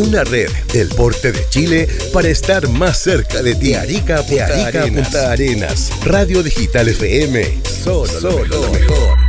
una red del porte de Chile para estar más cerca de ti. Arica, Punta Arenas. Radio Digital FM. Solo lo mejor.